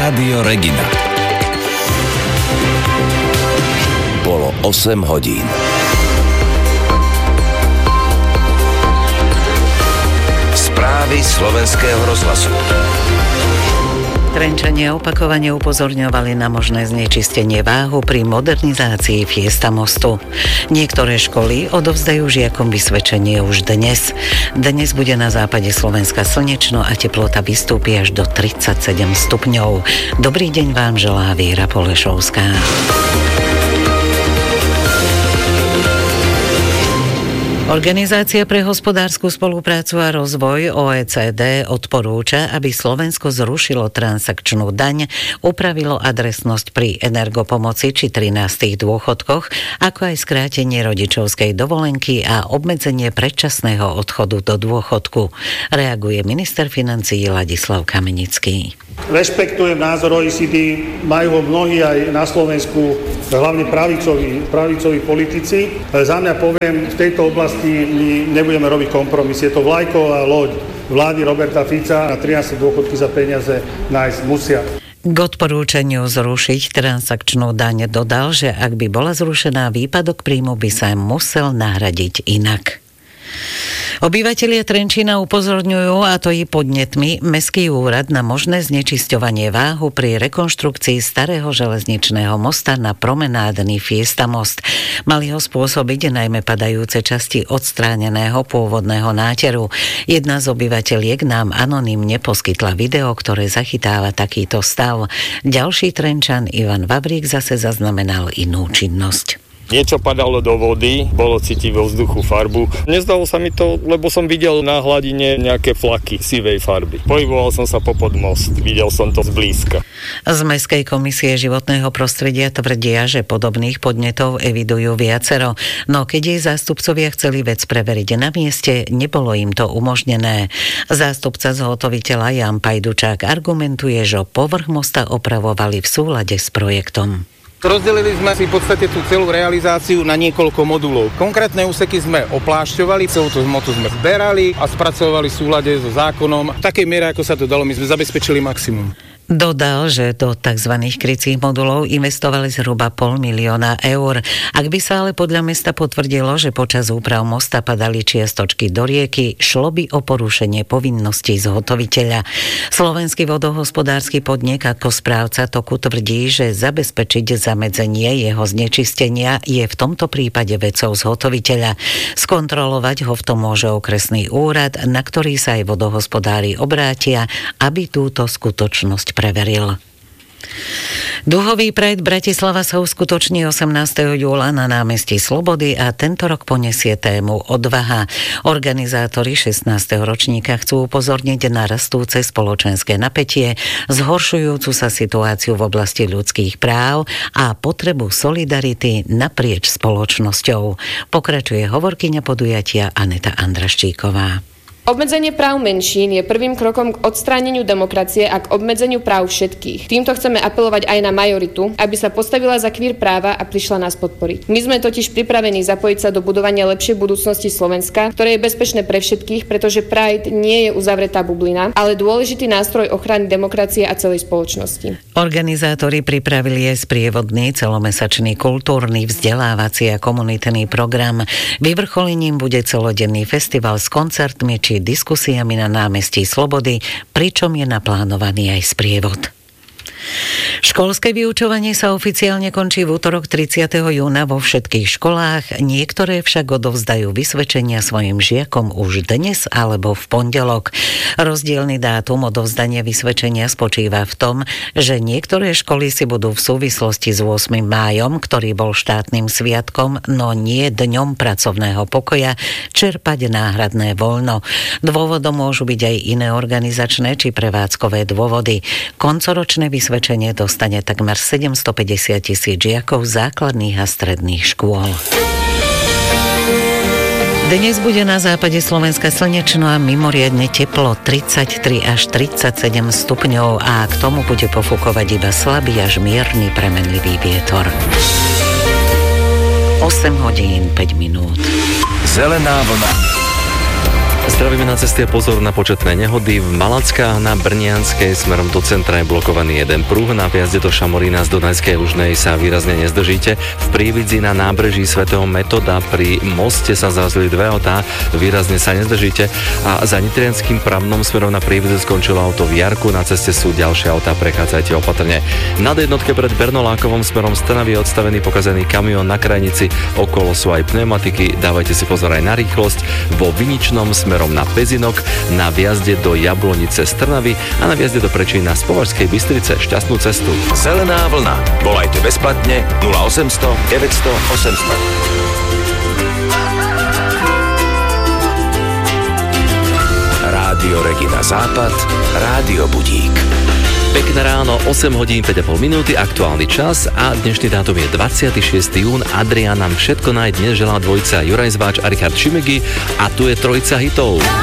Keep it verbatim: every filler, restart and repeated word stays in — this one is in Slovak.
Rádio Regina. Bolo osem hodín. Správy slovenského rozhlasu. Trenčania opakovane upozorňovali na možné znečistenie váhu pri modernizácii Fiesta mostu. Niektoré školy odovzdajú žiakom vysvedčenie už dnes. Dnes bude na západe Slovenska slnečno a teplota vystúpi až do tridsaťsedem stupňov. Dobrý deň vám želá Viera Polešovská. Organizácia pre hospodársku spoluprácu a rozvoj ó é cé dé odporúča, aby Slovensko zrušilo transakčnú daň, upravilo adresnosť pri energopomoci či trinástych dôchodkoch, ako aj skrátenie rodičovskej dovolenky a obmedzenie predčasného odchodu do dôchodku. Reaguje minister financií Ladislav Kamenický. Rešpektujem názor ó é cé dé, majú ho mnohí aj na Slovensku, hlavne pravicoví, pravicoví politici. Za mňa poviem, v tejto oblasti my nebudeme robiť kompromis. Je to vlajková loď vlády Roberta Fica a trináste dôchodky za peniaze nájsť musia. K odporúčaniu zrušiť transakčnú daň dodal, že ak by bola zrušená, výpadok príjmu by sa musel nahradiť inak. Obyvatelia Trenčína upozorňujú, a to i podnetmi, Mestský úrad na možné znečisťovanie váhu pri rekonštrukcii starého železničného mosta na promenádny Fiesta most. Mali ho spôsobiť najmä padajúce časti odstráneného pôvodného náteru. Jedna z obyvateľiek nám anonymne poskytla video, ktoré zachytáva takýto stav. Ďalší Trenčan Ivan Vavrík zase zaznamenal inú činnosť. Niečo padalo do vody, bolo cítiť vo vzduchu farbu. Nezdalo sa mi to, lebo som videl na hladine nejaké flaky sivej farby. Pohyboval som sa popod most, videl som to zblízka. Z Mestskej komisie životného prostredia tvrdia, že podobných podnetov evidujú viacero, no keď jej zástupcovia chceli vec preveriť na mieste, nebolo im to umožnené. Zástupca zhotoviteľa Jan Pajdučák argumentuje, že povrch mosta opravovali v súlade s projektom. Rozdelili sme si v podstate tú celú realizáciu na niekoľko modulov. Konkrétne úseky sme oplášťovali, celú tú hmotu sme zberali a spracovali v súlade so zákonom. V takej miere, ako sa to dalo, my sme zabezpečili maximum. Dodal, že do tzv. Krycích modulov investovali zhruba pol milióna eur. Ak by sa ale podľa mesta potvrdilo, že počas úprav mosta padali čiastočky do rieky, šlo by o porušenie povinností zhotoviteľa. Slovenský vodohospodársky podnik ako správca toku tvrdí, že zabezpečiť zamedzenie jeho znečistenia je v tomto prípade vecou zhotoviteľa. Skontrolovať ho v tom môže okresný úrad, na ktorý sa aj vodohospodári obrátia, aby túto skutočnosť preveril. Duhový Pride Bratislava sa uskutoční osemnásteho júla na námestí Slobody a tento rok poniesie tému Odvaha. Organizátori šestnásteho ročníka chcú upozorniť na rastúce spoločenské napätie, zhoršujúcu sa situáciu v oblasti ľudských práv a potrebu solidarity naprieč spoločnosťou. Pokračuje hovorkyňa podujatia Aneta Andraščíková. Obmedzenie práv menšín je prvým krokom k odstráneniu demokracie a k obmedzeniu práv všetkých. Týmto chceme apelovať aj na majoritu, aby sa postavila za kvír práva a prišla nás podporiť. My sme totiž pripravení zapojiť sa do budovania lepšej budúcnosti Slovenska, ktoré je bezpečné pre všetkých, pretože Pride nie je uzavretá bublina, ale dôležitý nástroj ochrany demokracie a celej spoločnosti. Organizátori pripravili aj sprievodný celomesačný kultúrny, vzdelávací a komunitný program. Vyvrcholením bude celodenný festival s koncertmi či diskusiami na námestí Slobody, pričom je naplánovaný aj sprievod. Školské vyučovanie sa oficiálne končí v útorok tridsiateho júna vo všetkých školách, niektoré však odovzdajú vysvedčenia svojim žiakom už dnes alebo v pondelok. Rozdielny dátum odovzdania vysvedčenia spočíva v tom, že niektoré školy si budú v súvislosti s ôsmym májom, ktorý bol štátnym sviatkom, no nie dňom pracovného pokoja, čerpať náhradné voľno. Dôvodom môžu byť aj iné organizačné či prevádzkové dôvody. Koncoročné vysvedčenie dostane takmer sedemstopäťdesiat tisíc žiakov základných a stredných škôl. Dnes bude na západe Slovenska slnečno a mimoriadne teplo, tridsaťtri až tridsaťsedem stupňov, a k tomu bude pofúkovať iba slabý až mierny premenlivý vietor. osem hodín päť minút. Zelená vlna. Zdravíme na ceste, pozor na početné nehody. V Malackách na Brnianskej smerom do centra je blokovaný jeden pruh. Na vjazde do Šamorína z Dunajskej Lužnej sa výrazne nezdržíte. V Prívidzi na nábreží svätého Metoda pri moste sa zrazili dve autá. Výrazne sa nezdržíte. A za Nitrianským Pramnom smerom na Prívidzi skončilo auto v Jarku. Na ceste sú ďalšie autá, prechádzajte opatrne. Na D jednotke pred Bernolákovom smerom z Trnavy je odstavený pokazený kamión na krajnici. Okolo sú aj pneumatiky. Dávajte si pozor aj na rýchlosť. Vo Viničnom smerom na Pezinok, na vjazde do Jablonice z Trnavy a na vjazde do Prečína z Považskej Bystrice. Šťastnú cestu. Zelená vlna. Volajte bezplatne nula osemsto deväťsto osemsto. Rádio Regina Západ, Rádio Budík. Pekné ráno, osem hodín päť a pol minúty, aktuálny čas a dnešný dátum je dvadsiateho šiesteho júna. Adrián nám všetko naj dnes želá dvojica Juraj Zváč a Richard Šimegi a tu je trojica hitov.